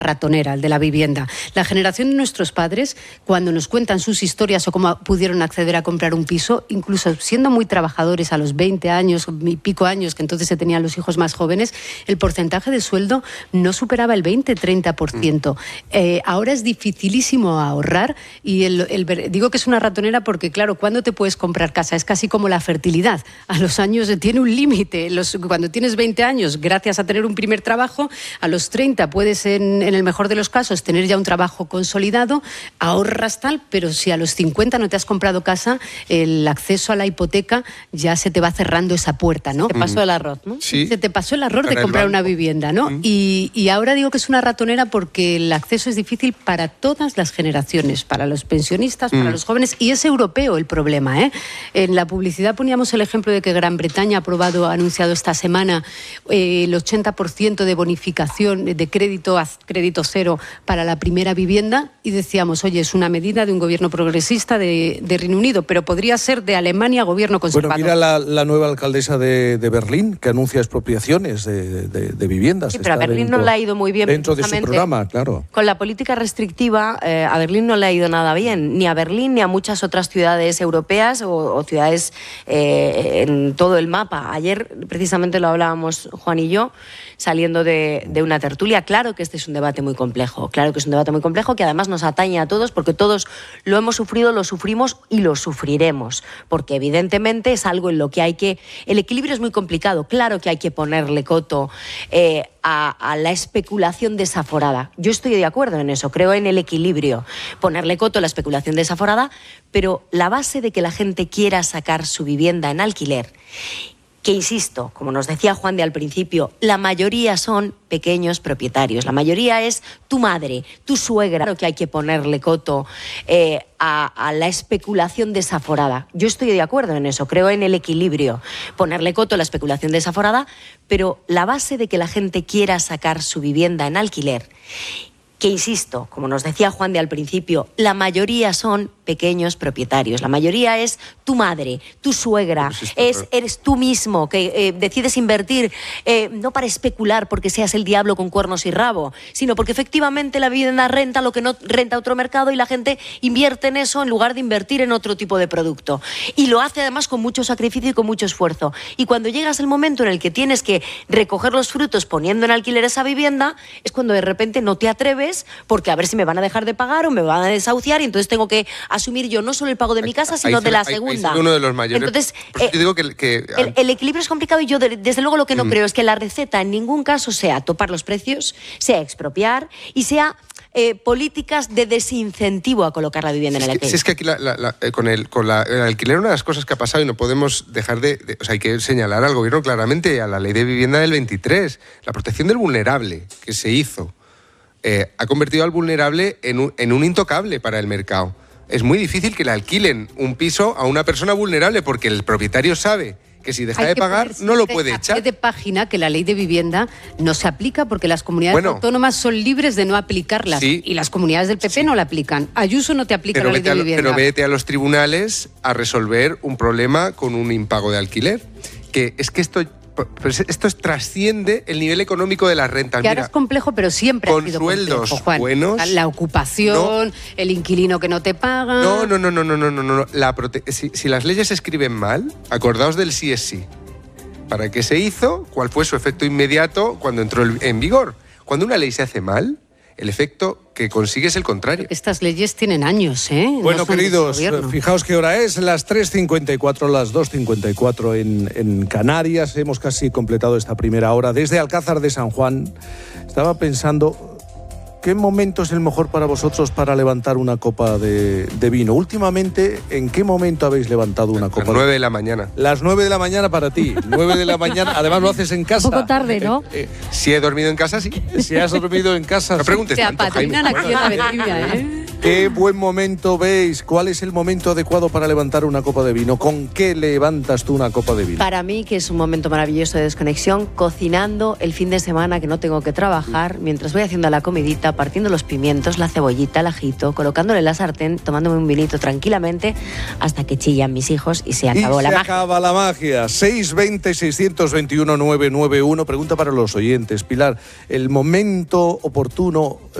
ratonera, el de la vivienda. La generación de nuestros padres, cuando nos cuentan sus historias o cómo pudieron acceder a comprar un piso, incluso siendo muy trabajadores a los 20 años y pico años, que entonces se tenían los hijos más jóvenes, el porcentaje de sueldo no superaba el 20-30%. Ahora es dificilísimo ahorrar y digo que es una ratonera porque, claro, ¿cuándo te puedes comprar casa? Es casi como la fertilidad. A los años tiene un límite. Cuando tienes 20 años, gracias a tener un primer trabajo, a los 30 puedes, en el mejor de los casos, tener ya un trabajo consolidado, ahorras tal, pero si a los 50 no te has comprado casa, el acceso a la hipoteca ya se te va cerrando esa puerta, ¿no? Te pasó el arroz, ¿no? Sí. Se te pasó el arroz de comprar una vivienda, ¿no? Y ahora digo que es una ratonera porque el acceso es difícil para todas las generaciones, para los pensionistas, para los jóvenes, y es europeo el problema, ¿eh? En la publicidad poníamos el ejemplo de que Gran Bretaña ha anunciado esta semana el 80% de bonificación de crédito cero para la primera vivienda, y decíamos, oye, es una medida de un gobierno progresista de Reino Unido, pero podría ser de Alemania, gobierno conservador. Bueno, mira la nueva alcaldesa de Berlín, que anuncia expropiaciones de viviendas. Sí, pero a Berlín no le ha ido muy bien. Dentro de su programa, claro. Con la política restrictiva, a Berlín no le ha ido nada bien, ni a Berlín ni a muchas otras ciudades europeas o ciudades en todo el mapa. Ayer, precisamente, lo hablábamos Juan y yo, saliendo de una tertulia. Claro que este es un debate muy complejo, que además nos atañe a todos, porque todos lo hemos sufrido, lo sufrimos y lo sufriremos, porque evidentemente es algo en lo que hay que... El equilibrio es muy complicado, claro que hay que ponerle coto a la especulación desaforada. Yo estoy de acuerdo en eso, creo en el equilibrio, ponerle coto a la especulación desaforada, pero la base de que la gente quiera sacar su vivienda en alquiler, que insisto, como nos decía Juan de al principio, la mayoría son pequeños propietarios, la mayoría es tu madre, tu suegra. Claro que hay que ponerle coto a la especulación desaforada. Yo estoy de acuerdo en eso, creo en el equilibrio, ponerle coto a la especulación desaforada, pero la base de que la gente quiera sacar su vivienda en alquiler, que insisto, como nos decía Juan de al principio, la mayoría son pequeños propietarios, la mayoría es tu madre, tu suegra, eres tú mismo que decides invertir no para especular porque seas el diablo con cuernos y rabo, sino porque efectivamente la vivienda renta lo que no renta otro mercado y la gente invierte en eso en lugar de invertir en otro tipo de producto. Y lo hace además con mucho sacrificio y con mucho esfuerzo. Y cuando llegas el momento en el que tienes que recoger los frutos poniendo en alquiler esa vivienda, es cuando de repente no te atreves porque a ver si me van a dejar de pagar o me van a desahuciar y entonces tengo que asumir yo no solo el pago de mi casa, sino de la segunda. Uno de los mayores. Entonces, digo el equilibrio es complicado y yo desde luego lo que no creo es que la receta en ningún caso sea topar los precios, sea expropiar y sea políticas de desincentivo a colocar la vivienda en el alquiler. Si es que aquí con el alquiler una de las cosas que ha pasado y no podemos dejar o sea, hay que señalar al gobierno claramente, a la ley de vivienda del 23, la protección del vulnerable que se hizo. Ha convertido al vulnerable en un intocable para el mercado. Es muy difícil que le alquilen un piso a una persona vulnerable porque el propietario sabe que si deja de pagar no lo puede echar. Hay de página que la ley de vivienda no se aplica porque las comunidades autónomas son libres de no aplicarlas y las comunidades del PP no la aplican. Ayuso no te aplica la ley de vivienda. Pero vete a los tribunales a resolver un problema con un impago de alquiler. Que es que esto trasciende el nivel económico de las rentas. Que ahora es complejo, pero siempre ha sido complejo, con sueldos Juan. buenos. La ocupación, el inquilino que no te paga. No. Si las leyes se escriben mal, acordaos del sí es sí. ¿Para qué se hizo? ¿Cuál fue su efecto inmediato cuando entró en vigor? Cuando una ley se hace mal, el efecto que consigue es el contrario. Estas leyes tienen años, ¿eh? Bueno, queridos, fijaos qué hora es, las 3:54, las 2:54 en Canarias. Hemos casi completado esta primera hora. Desde Alcázar de San Juan, estaba pensando, ¿qué momento es el mejor para vosotros para levantar una copa de vino? Últimamente, ¿en qué momento habéis levantado una copa? Las 9 de la mañana. Las 9 de la mañana para ti. 9 de la mañana, además lo haces en casa. Un poco tarde, ¿no? Si he dormido en casa, sí. Si has dormido en casa, no preguntes te tanto, apadrinan Jaime. aquí en la vendimia, ¿eh? ¿Qué buen momento veis? ¿Cuál es el momento adecuado para levantar una copa de vino? ¿Con qué levantas tú una copa de vino? Para mí, que es un momento maravilloso de desconexión, cocinando el fin de semana que no tengo que trabajar, mientras voy haciendo la comidita, partiendo los pimientos, la cebollita, el ajito, colocándole en la sartén, tomándome un vinito tranquilamente hasta que chillan mis hijos y se acabó la magia. Se acaba la magia. 620-621-991. Pregunta para los oyentes. Pilar, el momento oportuno